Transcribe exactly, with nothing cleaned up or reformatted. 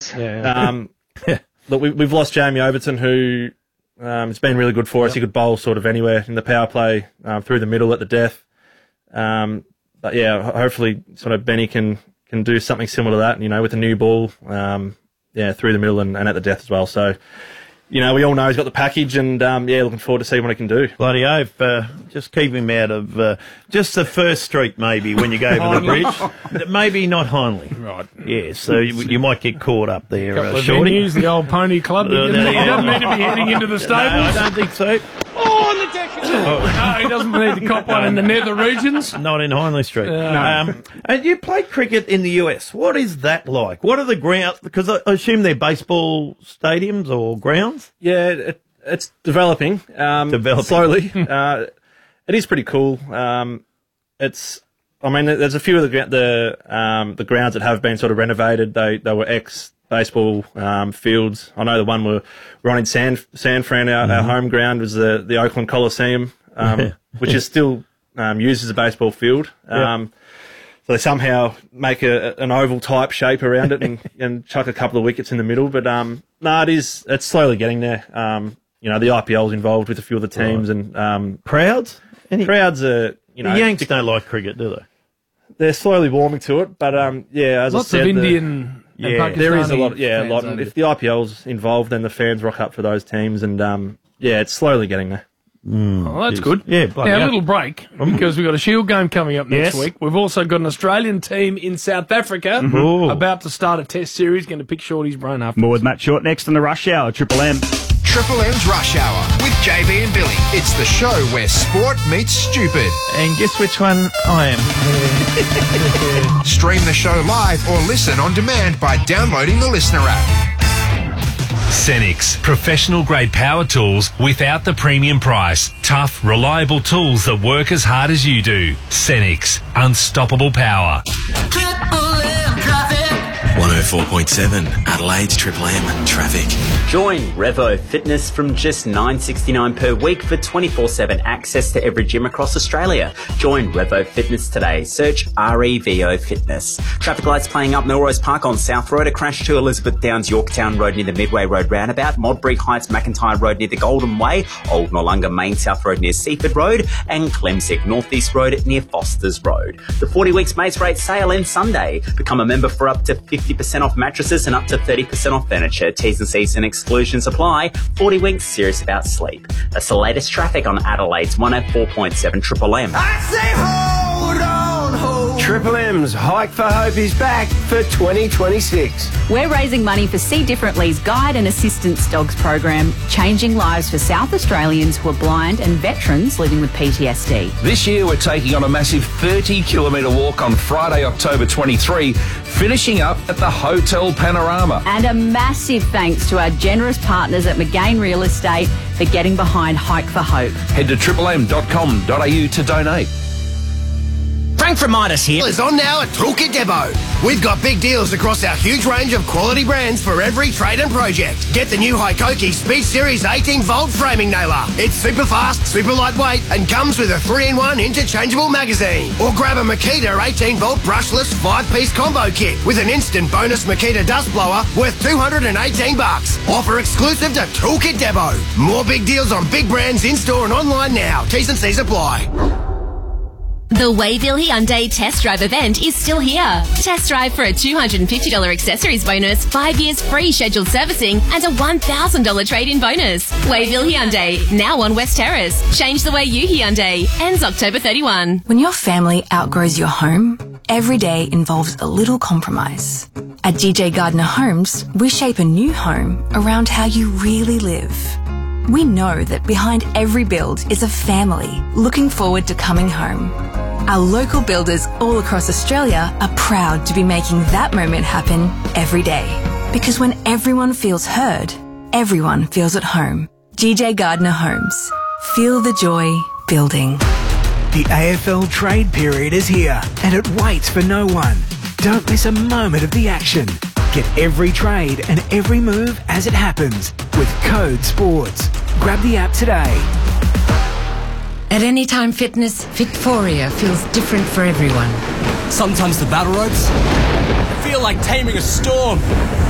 Knights. Yeah. Um, look, we, we've lost Jamie Overton, who um, has been really good for us. Yep. He could bowl sort of anywhere in the power play, um, through the middle at the death. Um, but yeah, ho- hopefully, sort of Benny can can do something similar to that. You know, with a new ball, um, yeah, through the middle and, and at the death as well. So, you know, we all know he's got the package, and um, yeah, looking forward to see what he can do. Bloody oath, uh, just keep him out of uh, just the first street, maybe, when you go over the bridge. Maybe not Hindley. Right. Yeah, so you, you might get caught up there, Couple uh, of Shorty. venues, the old pony club. He Uh, doesn't, no, he yeah. doesn't need to be heading into the No, stables. I don't think so. Oh, on the deck. No, he doesn't need to cop one in the nether regions. Not in Hindley Street. Uh, um, and you played cricket in the U S. What is that like? What are the grounds? Because I assume they're baseball stadiums or grounds? Yeah, it, it's developing, um, Developing. slowly. uh, it is pretty cool. Um, it's, I mean, there's a few of the gra- the um, the grounds that have been sort of renovated. They they were ex baseball um, fields. I know the one we're, we're on in San San Fran. Our, Mm-hmm. our home ground was the the Oakland Coliseum, um, Yeah. which is still um, used as a baseball field. Yeah. Um, So they somehow make a, an oval type shape around it and, and chuck a couple of wickets in the middle. But um, no, it is it's slowly getting there. Um, you know, the I P L's involved with a few of the teams, and um, Crowds? Any, crowds are, you know, the Yanks don't like cricket, do they? they're slowly warming to it. But um, yeah, as Lots I said, of the- Indian and Yeah. Pakistani there is a lot. Yeah, a fans lot. over And if there. the I P L's involved, then the fans rock up for those teams, and um, yeah, it's slowly getting there. Oh, that's Yes. good. Yeah, bloody Now, a hell. little break, because we've got a Shield game coming up next Yes. week. We've also got an Australian team in South Africa Ooh. about to start a test series. Going to pick Shorty's brain after. More with Matt Short next on the Rush Hour, Triple M. Triple M's Rush Hour with J B and Billy. It's the show where sport meets stupid. And guess which one I am? Stream the show live or listen on demand by downloading the Listener app. Senix, professional grade power tools without the premium price. Tough, reliable tools that work as hard as you do. Senix, unstoppable power. one oh four point seven Adelaide's Triple M Traffic. Join Revo Fitness from just nine dollars sixty-nine per week for twenty-four seven access to every gym across Australia. Join Revo Fitness today. Search R E V O Fitness. Traffic lights playing up Melrose Park on South Road. A crash to Elizabeth Downs Yorktown Road near the Midway Road roundabout. Modbury Heights McIntyre Road near the Golden Way. Old Noarlunga Main South Road near Seaford Road. And Clemsick North East Road near Fosters Road. The forty weeks mates rate sale ends Sunday. Become a member for up to fifty percent off mattresses and up to thirty percent off furniture. T's and C's and exclusions apply. forty weeks serious about sleep. That's the latest traffic on Adelaide's one oh four point seven Triple M. Triple M's Hike for Hope is back for twenty twenty-six. We're raising money for See Differently's Guide and Assistance Dogs program, changing lives for South Australians who are blind and veterans living with P T S D. This year we're taking on a massive thirty kilometre walk on Friday, October twenty-third, finishing up at the Hotel Panorama. And a massive thanks to our generous partners at McGain Real Estate for getting behind Hike for Hope. Head to triple m dot com dot a u to donate. Frank from Midas here. Is on now at Toolkit Depot. We've got big deals across our huge range of quality brands for every trade and project. Get the new Hikoki Speed Series eighteen volt framing nailer. It's super fast, super lightweight, and comes with a three in one interchangeable magazine. Or grab a Makita eighteen volt brushless five piece combo kit with an instant bonus Makita dust blower worth two hundred eighteen bucks. Offer exclusive to Toolkit Depot. More big deals on big brands in store and online now. T's and C's apply. The Wayville Hyundai Test Drive event is still here. Test drive for a two hundred fifty dollars accessories bonus, five years free scheduled servicing, and a one thousand dollars trade-in bonus. Wayville Hyundai, now on West Terrace. Change the way you Hyundai. Ends October thirty-first. When your family outgrows your home, every day involves a little compromise. At G J Gardner Homes, we shape a new home around how you really live. We know that behind every build is a family looking forward to coming home. Our local builders all across Australia are proud to be making that moment happen every day. Because when everyone feels heard, everyone feels at home. G J Gardner Homes. Feel the joy building. The A F L trade period is here and it waits for no one. Don't miss a moment of the action. Get every trade and every move as it happens with Code Sports. Grab the app today. At Anytime Fitness, Victoria feels different for everyone. Sometimes the battle ropes feel like taming a storm.